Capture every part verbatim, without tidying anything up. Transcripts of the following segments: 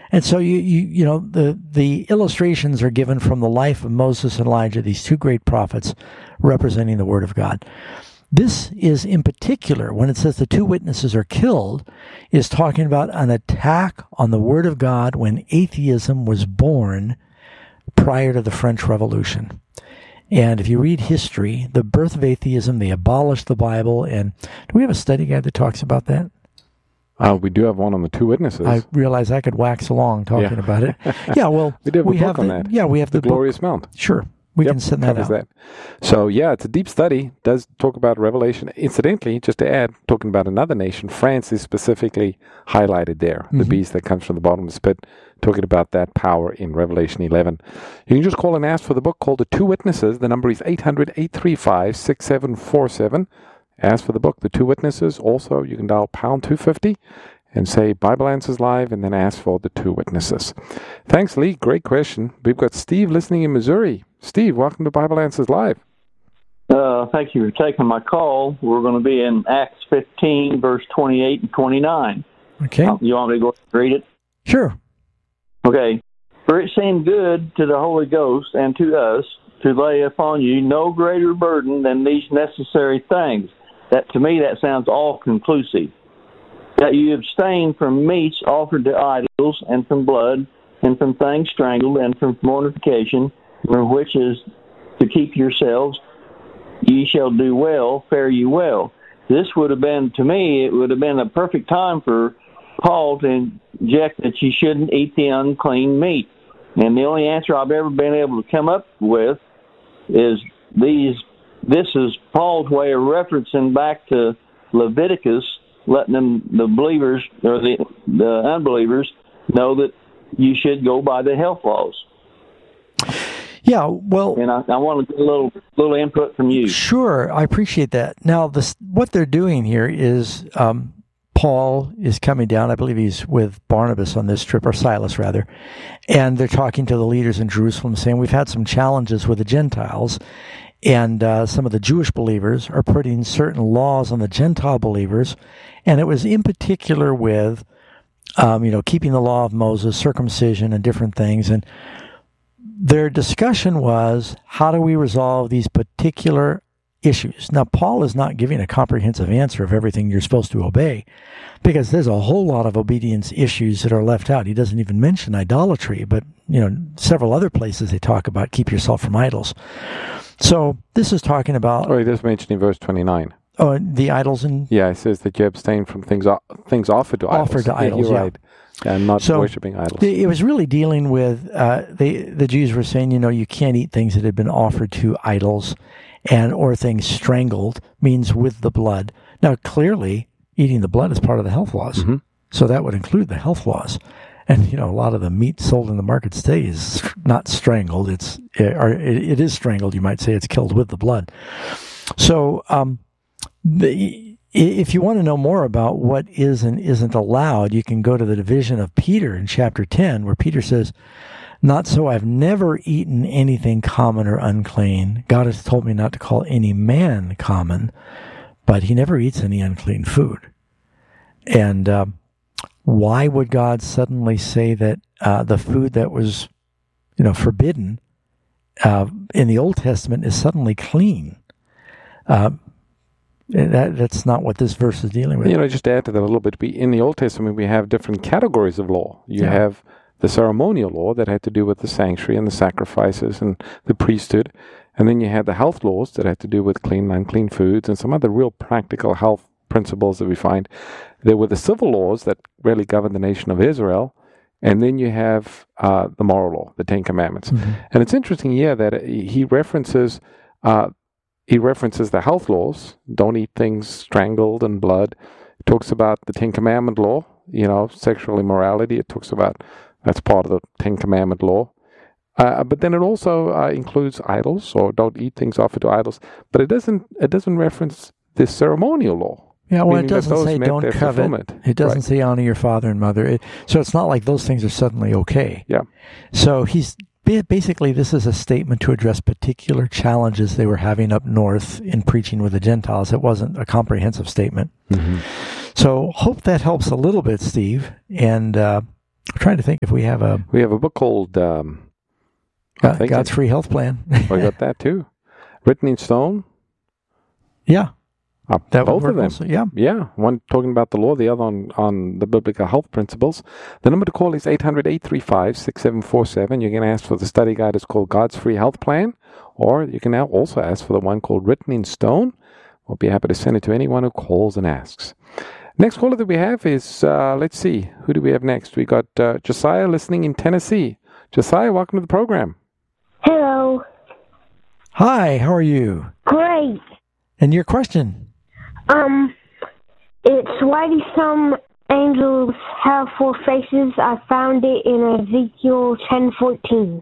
And so you, you you know the the illustrations are given from the life of Moses and Elijah, these two great prophets representing the Word of God. This is in particular, when it says the two witnesses are killed, is talking about an attack on the Word of God when atheism was born prior to the French Revolution. And if you read history, the birth of atheism, they abolished the Bible. And do we have a study guide that talks about that? Uh, we do have one on the two witnesses. I realize I could wax along talking yeah. about it. Yeah, well, we, do have, we a book have on the, that. Yeah, we have the, the Glorious book. Mount. Sure. We yep, can send that out. That. So, yeah, it's a deep study. It does talk about Revelation. Incidentally, just to add, talking about another nation, France is specifically highlighted there. Mm-hmm. The beast that comes from the bottom of the pit, talking about that power in Revelation eleven. You can just call and ask for the book called The Two Witnesses. The number is eight hundred, eight three five, six seven four seven. Ask for the book, The Two Witnesses. Also, you can dial pound two fifty and say Bible Answers Live, and then ask for The Two Witnesses. Thanks, Lee. Great question. We've got Steve listening in Missouri. Steve, welcome to Bible Answers Live. Uh, thank you for taking my call. We're going to be in Acts fifteen, verse twenty-eight and twenty-nine. Okay. Uh, you want me to go ahead and read it? Sure. Okay. For it seemed good to the Holy Ghost and to us to lay upon you no greater burden than these necessary things. That, to me, that sounds all-conclusive. That you abstain from meats offered to idols, and from blood, and from things strangled, and from mortification, from which is to keep yourselves. Ye shall do well, fare you well. This would have been, to me, it would have been a perfect time for Paul to inject that you shouldn't eat the unclean meat. And the only answer I've ever been able to come up with is these. This is Paul's way of referencing back to Leviticus, letting them, the believers or the the unbelievers know that you should go by the health laws. Yeah, well, and I, I want to get a little little input from you. Sure, I appreciate that. Now, this, what they're doing here is um, Paul is coming down. I believe he's with Barnabas on this trip, or Silas rather, and they're talking to the leaders in Jerusalem, saying we've had some challenges with the Gentiles. And uh, some of the Jewish believers are putting certain laws on the Gentile believers, and it was in particular with, um, you know, keeping the law of Moses, circumcision, and different things. And their discussion was, how do we resolve these particular issues? Now, Paul is not giving a comprehensive answer of everything you're supposed to obey, because there's a whole lot of obedience issues that are left out. He doesn't even mention idolatry, but, you know, several other places they talk about keep yourself from idols. So this is talking about... Oh, he does mention in verse twenty-nine. Oh, the idols and... Yeah, it says that you abstain from things things offered to idols. Offered to idols, yeah. You're yeah. right. And not so worshiping idols. It was really dealing with... Uh, they, the Jews were saying, you know, you can't eat things that had been offered to idols, and or things strangled, means with the blood. Now, clearly, eating the blood is part of the health laws. Mm-hmm. So that would include the health laws. And, you know, a lot of the meat sold in the market today is not strangled. It's, or it is strangled, you might say. It's killed with the blood. So, um, the, if you want to know more about what is and isn't allowed, you can go to the division of Peter in chapter ten, where Peter says, not so, I've never eaten anything common or unclean. God has told me not to call any man common, but he never eats any unclean food. And, um, why would God suddenly say that uh, the food that was, you know, forbidden uh, in the Old Testament is suddenly clean? Uh, that that's not what this verse is dealing with. You know, just to add to that a little bit, we, in the Old Testament we have different categories of law. You yeah. have the ceremonial law that had to do with the sanctuary and the sacrifices and the priesthood, and then you had the health laws that had to do with clean and unclean foods and some other real practical health principles that we find. There were the civil laws that really governed the nation of Israel, and then you have uh, the moral law, the Ten Commandments. Mm-hmm. And it's interesting here that he references uh, he references the health laws. Don't eat things strangled and blood. It talks about the Ten Commandment law, you know, sexual immorality. It talks about that's part of the Ten Commandment law. Uh, but then it also uh, includes idols, or don't eat things offered to idols. But it doesn't it doesn't reference the ceremonial law. Yeah, well, it doesn't say don't covet. It doesn't right. say honor your father and mother. It, so it's not like those things are suddenly okay. Yeah. So he's basically, this is a statement to address particular challenges they were having up north in preaching with the Gentiles. It wasn't a comprehensive statement. Mm-hmm. So hope that helps a little bit, Steve. And uh, I'm trying to think if we have a... We have a book called... Um, God, God's Free Health Plan. We got that too. Written in stone. Yeah. Uh, that both of them. Also, yeah. Yeah. One talking about the law, the other on, on the biblical health principles. The number to call is eight hundred, eight three five, six seven four seven. You can ask for the study guide. It's called God's Free Health Plan. Or you can now also ask for the one called Written in Stone. We'll be happy to send it to anyone who calls and asks. Next caller that we have is, uh, let's see, who do we have next? We got uh, Josiah listening in Tennessee. Josiah, welcome to the program. Hello. Hi, how are you? Great. And your question? Um, it's why do some angels have four faces? I found it in Ezekiel ten fourteen.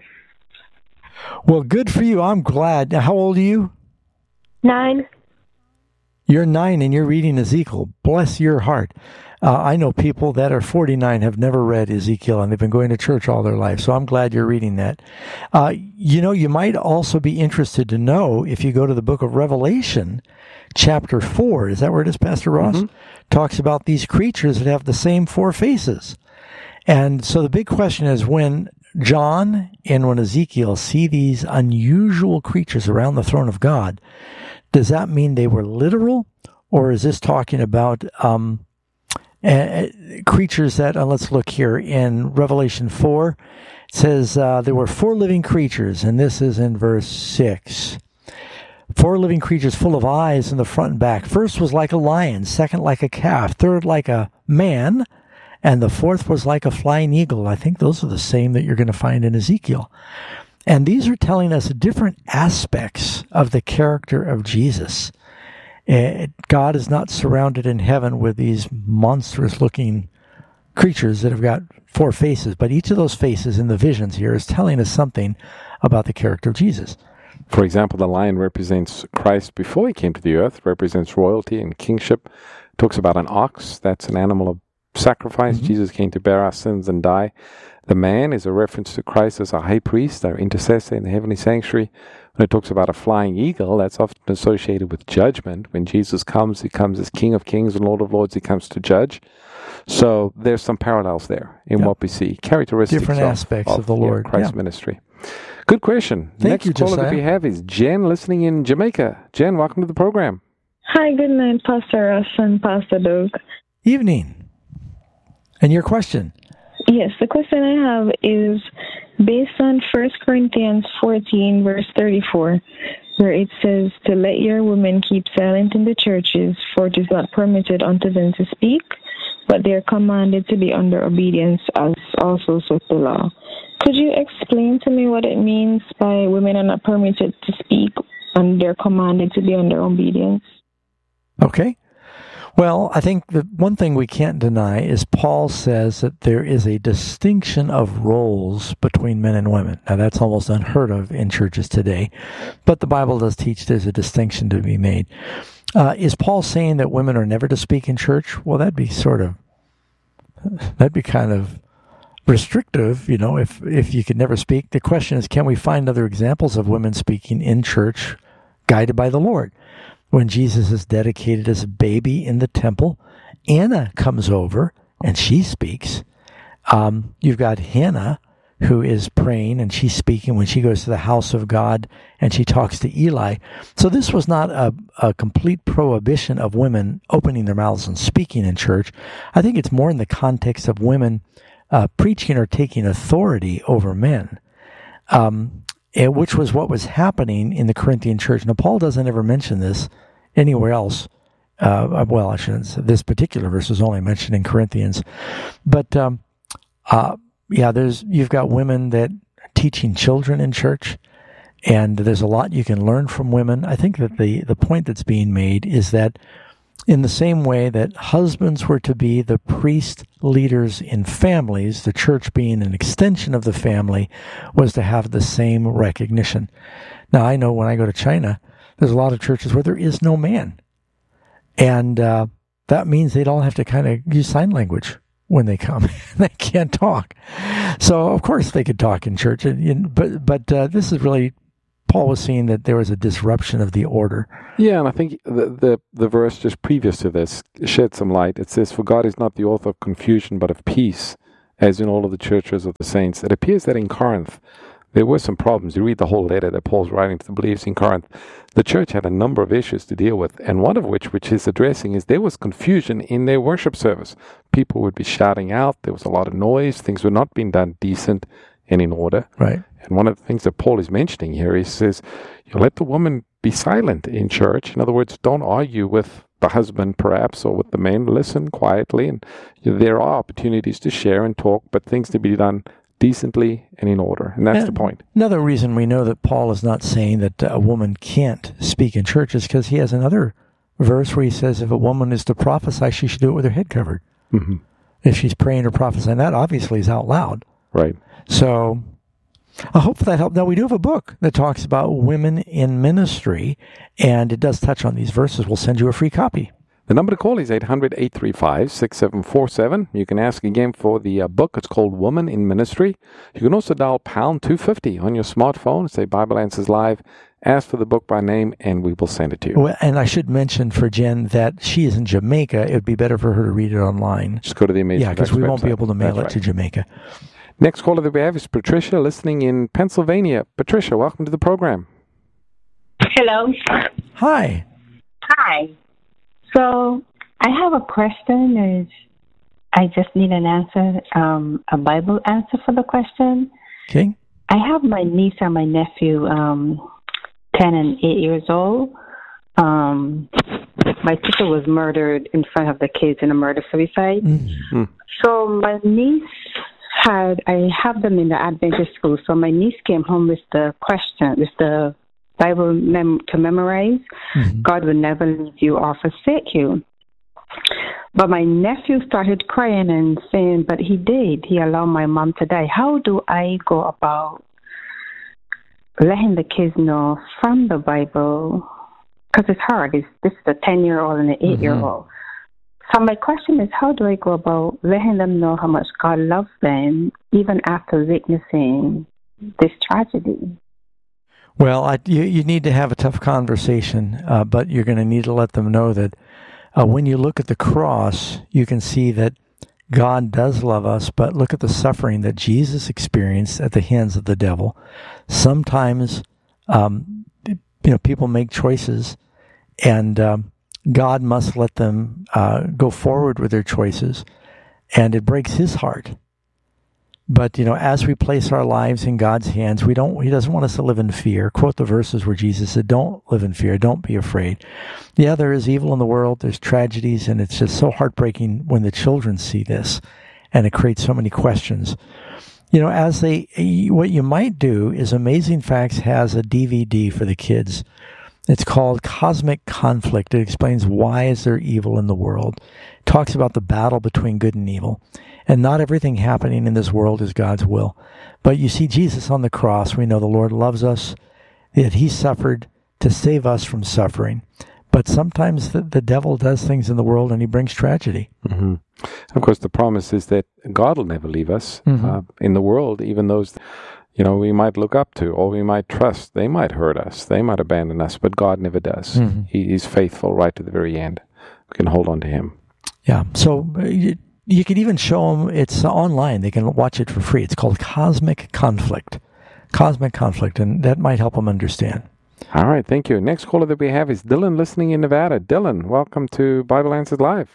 Well, good for you. I'm glad. Now, how old are you? Nine. You're nine and you're reading Ezekiel. Bless your heart. Uh, I know people that are forty-nine have never read Ezekiel and they've been going to church all their life. So I'm glad you're reading that. Uh, you know, you might also be interested to know if you go to the book of Revelation, chapter four, is that where it is, Pastor Ross? Mm-hmm. Talks about these creatures that have the same four faces. And so the big question is when John and when Ezekiel see these unusual creatures around the throne of God, does that mean they were literal, or is this talking about um, uh, creatures that, uh, let's look here, in Revelation four, it says uh, there were four living creatures, and this is in verse six. Four living creatures full of eyes in the front and back. First was like a lion, second like a calf, third like a man, and the fourth was like a flying eagle. I think those are the same that you're going to find in Ezekiel. And these are telling us different aspects of the character of Jesus. Uh, God is not surrounded in heaven with these monstrous-looking creatures that have got four faces, but each of those faces in the visions here is telling us something about the character of Jesus. For example, the lion represents Christ before he came to the earth, represents royalty and kingship. Talks about an ox, that's an animal of sacrifice. Mm-hmm. Jesus came to bear our sins and die. The man is a reference to Christ as our high priest, our intercessor in the heavenly sanctuary. When it talks about a flying eagle, that's often associated with judgment. When Jesus comes, he comes as King of Kings and Lord of Lords. He comes to judge. So there's some parallels there in yep. what we see. Characteristics different of, aspects of, of the Lord. Yeah, Christ's yeah. ministry. Good question. Thank Next you, caller Josiah. that we have is Jen listening in Jamaica. Jen, welcome to the program. Hi, good night, Pastor Russ and Pastor Doug. Evening. And your question? Yes, the question I have is based on First Corinthians fourteen, verse thirty-four, where it says to let your women keep silent in the churches, for it is not permitted unto them to speak, but they are commanded to be under obedience, as also saith the law. Could you explain to me what it means by women are not permitted to speak and they're commanded to be under obedience? Okay. Well, I think the one thing we can't deny is Paul says that there is a distinction of roles between men and women. Now, that's almost unheard of in churches today, but the Bible does teach there's a distinction to be made. Uh, is Paul saying that women are never to speak in church? Well, that'd be sort of, that'd be kind of restrictive, you know, if, if you could never speak. The question is, can we find other examples of women speaking in church guided by the Lord? When Jesus is dedicated as a baby in the temple, Anna comes over and she speaks. Um, you've got Hannah, who is praying and she's speaking when she goes to the house of God and she talks to Eli. So this was not a, a complete prohibition of women opening their mouths and speaking in church. I think it's more in the context of women uh, preaching or taking authority over men. Um which was what was happening in the Corinthian church. Now, Paul doesn't ever mention this anywhere else. Uh, well, I shouldn't say this particular verse is only mentioned in Corinthians. But, um, uh, yeah, there's you've got women that are teaching children in church, and there's a lot you can learn from women. I think that the, the point that's being made is that in the same way that husbands were to be the priest leaders in families, the church being an extension of the family was to have the same recognition. Now, I know when I go to China, there's a lot of churches where there is no man. And uh, that means they'd all have to kind of use sign language when they come. They can't talk. So, of course, they could talk in church. But, but uh, this is really... Paul was seeing that there was a disruption of the order. Yeah, and I think the, the the verse just previous to this shed some light. It says, "For God is not the author of confusion, but of peace, as in all of the churches of the saints. It appears that in Corinth, there were some problems. You read the whole letter that Paul's writing to the believers in Corinth. The church had a number of issues to deal with, and one of which, which he's addressing, is there was confusion in their worship service. People would be shouting out. There was a lot of noise. Things were not being done decent and in order. Right. And one of the things that Paul is mentioning here, he says, you let the woman be silent in church. In other words, don't argue with the husband, perhaps, or with the men. Listen quietly, and you know, there are opportunities to share and talk, but things to be done decently and in order. And that's and the point. Another reason we know that Paul is not saying that a woman can't speak in church is because he has another verse where he says if a woman is to prophesy, she should do it with her head covered. Mm-hmm. If she's praying or prophesying, that obviously is out loud. Right. So I hope that helped. Now, we do have a book that talks about women in ministry, and it does touch on these verses. We'll send you a free copy. The number to call is eight hundred, eight three five, six seven four seven. You can ask again for the uh, book. It's called Woman in Ministry. You can also dial pound two fifty on your smartphone, say Bible Answers Live, ask for the book by name, and we will send it to you. Well, and I should mention for Jen that she is in Jamaica. It would be better for her to read it online. Just go to the Amazing Yeah, because we won't website. be able to mail That's it right. to Jamaica. Next caller that we have is Patricia, listening in Pennsylvania. Patricia, welcome to the program. Hello. Hi. Hi. So I have a question. Is I just need an answer, um, a Bible answer for the question. Okay. I have my niece and my nephew, um, ten and eight years old. Um, my sister was murdered in front of the kids in a murder-suicide. Mm-hmm. So my niece had, I have them in the Adventist school. So my niece came home with the question, with the Bible mem- to memorize. Mm-hmm. God will never leave you or forsake you. But my nephew started crying and saying, but he did. He allowed my mom to die. How do I go about letting the kids know from the Bible? Because it's hard. It's, this is a ten-year-old and an eight-year-old. Mm-hmm. So my question is, how do I go about letting them know how much God loves them, even after witnessing this tragedy? Well, I, you, you need to have a tough conversation, uh, but you're going to need to let them know that uh, when you look at the cross, you can see that God does love us, but look at the suffering that Jesus experienced at the hands of the devil. Sometimes, um, you know, people make choices, and um, God must let them uh, go forward with their choices, and it breaks his heart. But, you know, as we place our lives in God's hands, we don't, he doesn't want us to live in fear. Quote the verses where Jesus said, don't live in fear. Don't be afraid. Yeah, there is evil in the world. There's tragedies, and it's just so heartbreaking when the children see this, and it creates so many questions. You know, as they, what you might do is Amazing Facts has a D V D for the kids. It's called Cosmic Conflict. It explains why is there evil in the world. It talks about the battle between good and evil. And not everything happening in this world is God's will. But you see Jesus on the cross. We know the Lord loves us, that he suffered to save us from suffering. But sometimes the, the devil does things in the world, and he brings tragedy. Mm-hmm. Of course, the promise is that God will never leave us. Mm-hmm. uh, in the world. Even those, you know, we might look up to or we might trust, they might hurt us, they might abandon us, but God never does. Mm-hmm. He is faithful right to the very end. We can hold on to him. Yeah. So uh, you, you can even show them, it's online. They can watch it for free. It's called Cosmic Conflict. Cosmic Conflict, and that might help them understand. All right, thank you. Next caller that we have is Dylan, listening in Nevada. Dylan, welcome to Bible Answers Live.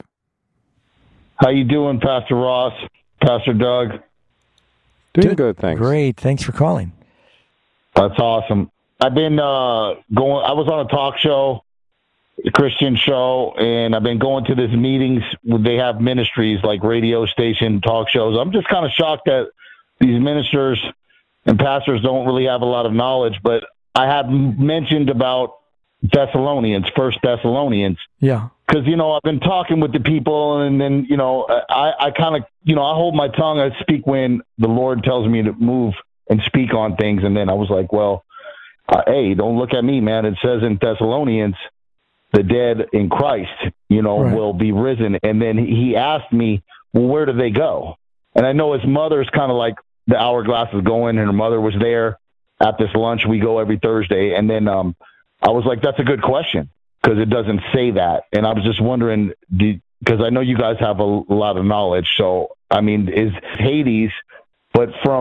How you doing, Pastor Ross, Pastor Doug? Doing Dude, good, thanks. Great, thanks for calling. That's awesome. I've been uh, going. I was on a talk show, a Christian show, and I've been going to these meetings. They have ministries like radio station talk shows. I'm just kind of shocked that these ministers and pastors don't really have a lot of knowledge. But I have mentioned about Thessalonians, First Thessalonians. Yeah. Because, you know, I've been talking with the people, and then, you know, I, I kind of, you know, I hold my tongue. I speak when the Lord tells me to move and speak on things. And then I was like, well, uh, hey, don't look at me, man. It says in Thessalonians, the dead in Christ, you know, right. will be risen. And then he asked me, well, where do they go? And I know his mother's kind of like the hourglass is going, and her mother was there at this lunch. We go every Thursday. And then um, I was like, that's a good question, because it doesn't say that. And I was just wondering, because I know you guys have a, a lot of knowledge. So I mean, is Hades, but from